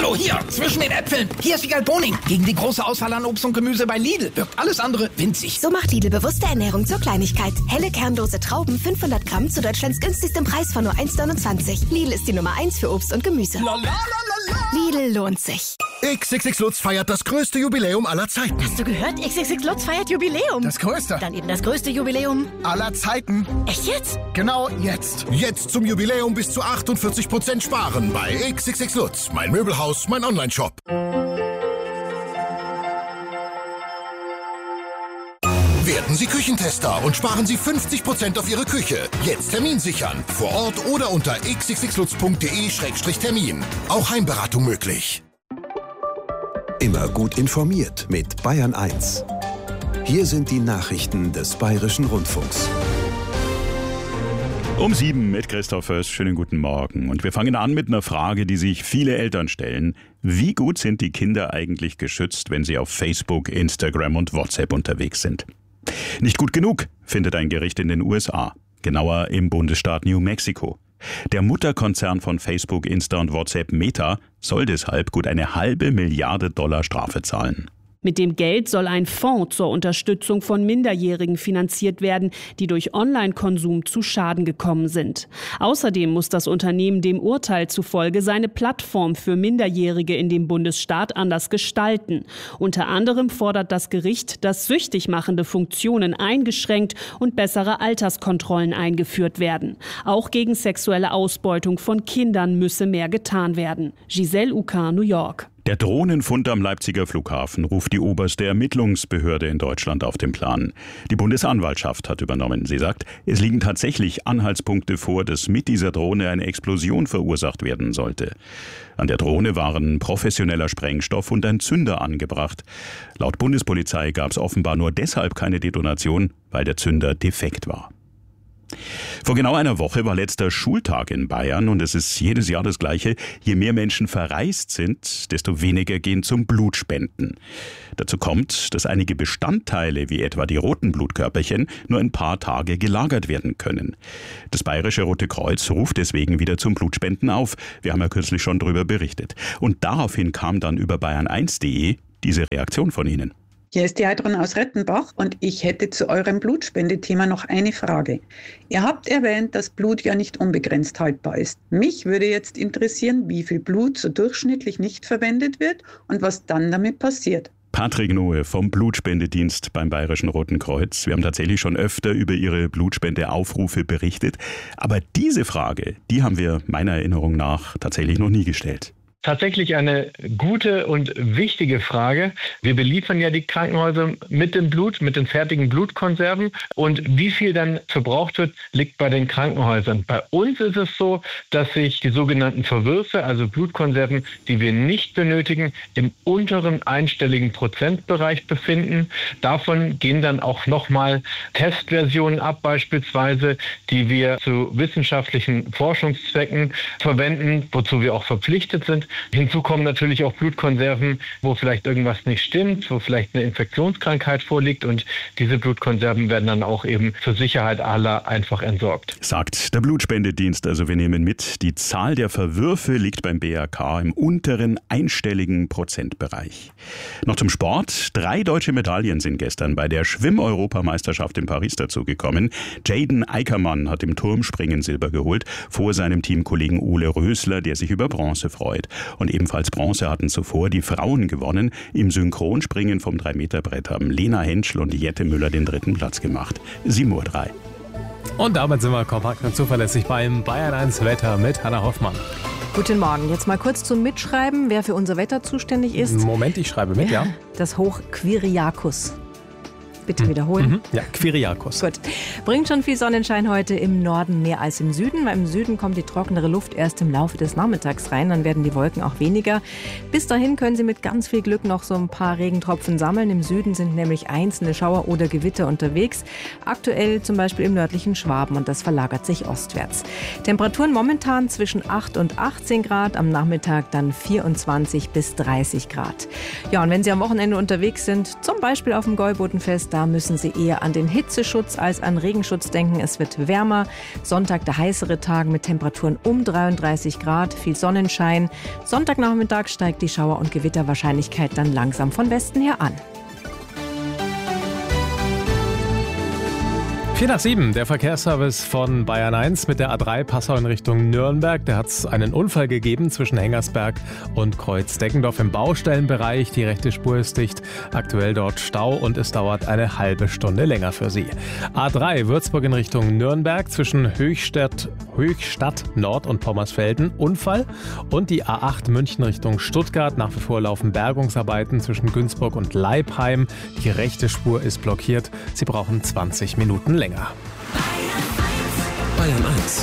Hallo, hier, zwischen den Äpfeln. Hier ist Wiegald Boning. Gegen die große Auswahl an Obst und Gemüse bei Lidl wirkt alles andere winzig. So macht Lidl bewusste Ernährung zur Kleinigkeit. Helle kernlose Trauben, 500 Gramm zu Deutschlands günstigstem Preis von nur 1,29. Lidl ist die Nummer 1 für Obst und Gemüse. Lidl lohnt sich. XXX Lutz feiert das größte Jubiläum aller Zeiten. Hast du gehört? XXX Lutz feiert Jubiläum. Das größte. Dann eben das größte Jubiläum aller Zeiten. Echt jetzt? Genau jetzt. Jetzt zum Jubiläum bis zu 48% sparen bei XXX Lutz. Mein Möbelhaus, mein Onlineshop. Werden Sie Küchentester und sparen Sie 50% auf Ihre Küche. Jetzt Termin sichern. Vor Ort oder unter xxxlutz.de/termin. Auch Heimberatung möglich. Immer gut informiert mit Bayern 1. Hier sind die Nachrichten des Bayerischen Rundfunks. Um 7 mit Christoph Föst. Schönen guten Morgen. Und wir fangen an mit einer Frage, die sich viele Eltern stellen. Wie gut sind die Kinder eigentlich geschützt, wenn sie auf Facebook, Instagram und WhatsApp unterwegs sind? Nicht gut genug, findet ein Gericht in den USA. Genauer im Bundesstaat New Mexico. Der Mutterkonzern von Facebook, Insta und WhatsApp, Meta, soll deshalb gut eine $500 Milliarden Strafe zahlen. Mit dem Geld soll ein Fonds zur Unterstützung von Minderjährigen finanziert werden, die durch Online-Konsum zu Schaden gekommen sind. Außerdem muss das Unternehmen dem Urteil zufolge seine Plattform für Minderjährige in dem Bundesstaat anders gestalten. Unter anderem fordert das Gericht, dass süchtig machende Funktionen eingeschränkt und bessere Alterskontrollen eingeführt werden. Auch gegen sexuelle Ausbeutung von Kindern müsse mehr getan werden. Giselle Ucar, New York. Der Drohnenfund am Leipziger Flughafen ruft die oberste Ermittlungsbehörde in Deutschland auf den Plan. Die Bundesanwaltschaft hat übernommen. Sie sagt, es liegen tatsächlich Anhaltspunkte vor, dass mit dieser Drohne eine Explosion verursacht werden sollte. An der Drohne waren professioneller Sprengstoff und ein Zünder angebracht. Laut Bundespolizei gab es offenbar nur deshalb keine Detonation, weil der Zünder defekt war. Vor genau einer Woche war letzter Schultag in Bayern und es ist jedes Jahr das Gleiche. Je mehr Menschen verreist sind, desto weniger gehen zum Blutspenden. Dazu kommt, dass einige Bestandteile, wie etwa die roten Blutkörperchen, nur ein paar Tage gelagert werden können. Das Bayerische Rote Kreuz ruft deswegen wieder zum Blutspenden auf. Wir haben ja kürzlich schon darüber berichtet. Und daraufhin kam dann über bayern1.de diese Reaktion von Ihnen. Hier ist die Heidrun aus Rettenbach und ich hätte zu eurem Blutspendethema noch eine Frage. Ihr habt erwähnt, dass Blut ja nicht unbegrenzt haltbar ist. Mich würde jetzt interessieren, wie viel Blut so durchschnittlich nicht verwendet wird und was dann damit passiert. Patrick Noe vom Blutspendedienst beim Bayerischen Roten Kreuz. Wir haben tatsächlich schon öfter über Ihre Blutspendeaufrufe berichtet. Aber diese Frage, die haben wir meiner Erinnerung nach tatsächlich noch nie gestellt. Tatsächlich eine gute und wichtige Frage. Wir beliefern ja die Krankenhäuser mit dem Blut, mit den fertigen Blutkonserven. Und wie viel dann verbraucht wird, liegt bei den Krankenhäusern. Bei uns ist es so, dass sich die sogenannten Verwürfe, also Blutkonserven, die wir nicht benötigen, im unteren einstelligen Prozentbereich befinden. Davon gehen dann auch nochmal Testversionen ab, beispielsweise, die wir zu wissenschaftlichen Forschungszwecken verwenden, wozu wir auch verpflichtet sind. Hinzu kommen natürlich auch Blutkonserven, wo vielleicht irgendwas nicht stimmt, wo vielleicht eine Infektionskrankheit vorliegt und diese Blutkonserven werden dann auch eben zur Sicherheit aller einfach entsorgt. Sagt der Blutspendedienst. Also wir nehmen mit, die Zahl der Verwürfe liegt beim BAK im unteren einstelligen Prozentbereich. Noch zum Sport. 3 deutsche Medaillen sind gestern bei der Schwimm-Europameisterschaft in Paris dazugekommen. Jaden Eickermann hat im Turmspringen Silber geholt, vor seinem Teamkollegen Ole Rösler, der sich über Bronze freut. Und ebenfalls Bronze hatten zuvor die Frauen gewonnen. Im Synchronspringen vom 3-Meter-Brett haben Lena Henschel und Jette Müller den 3. Platz gemacht. 7:03 Uhr. Und damit sind wir kompakt und zuverlässig beim Bayern 1 Wetter mit Hanna Hoffmann. Guten Morgen. Jetzt mal kurz zum Mitschreiben, wer für unser Wetter zuständig ist. Moment, ich schreibe mit, ja. Das Hoch Quiriacus. Bitte wiederholen. Ja, Quiriacus. Gut. Bringt schon viel Sonnenschein heute im Norden mehr als im Süden, weil im Süden kommt die trockenere Luft erst im Laufe des Nachmittags rein. Dann werden die Wolken auch weniger. Bis dahin können Sie mit ganz viel Glück noch so ein paar Regentropfen sammeln. Im Süden sind nämlich einzelne Schauer oder Gewitter unterwegs. Aktuell zum Beispiel im nördlichen Schwaben und das verlagert sich ostwärts. Temperaturen momentan zwischen 8 und 18 Grad, am Nachmittag dann 24 bis 30 Grad. Ja, und wenn Sie am Wochenende unterwegs sind, zum Beispiel auf dem Gäubodenfest, da müssen Sie eher an den Hitzeschutz als an Regenschutz denken. Es wird wärmer. Sonntag der heißere Tag mit Temperaturen um 33 Grad, viel Sonnenschein. Sonntagnachmittag steigt die Schauer- und Gewitterwahrscheinlichkeit dann langsam von Westen her an. 6:04, der Verkehrsservice von Bayern 1 mit der A3 Passau in Richtung Nürnberg. Da hat es einen Unfall gegeben zwischen Hengersberg und Kreuz-Deckendorf im Baustellenbereich. Die rechte Spur ist dicht, aktuell dort Stau und es dauert eine halbe Stunde länger für Sie. A3 Würzburg in Richtung Nürnberg zwischen Höchstadt Nord und Pommersfelden, Unfall. Und die A8 München Richtung Stuttgart, nach wie vor laufen Bergungsarbeiten zwischen Günzburg und Leipheim. Die rechte Spur ist blockiert, Sie brauchen 20 Minuten länger. Bayern 1.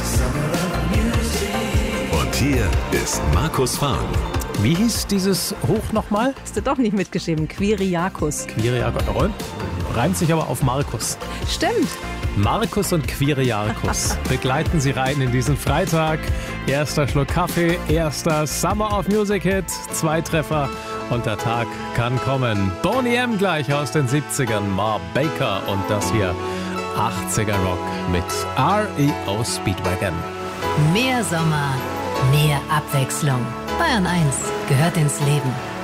Und hier ist Markus Fahren. Wie hieß dieses Hoch nochmal? Hast du doch nicht mitgeschrieben. Quiriakos. Quiriakos. Reimt sich aber auf Markus. Stimmt. Markus und Quiriakos begleiten Sie rein in diesen Freitag. Erster Schluck Kaffee, erster Summer of Music Hit, 2 Treffer und der Tag kann kommen. Boney M. gleich aus den 70ern, Ma Baker und das hier 80er Rock mit REO Speedwagon. Mehr Sommer, mehr Abwechslung. Bayern 1 gehört ins Leben.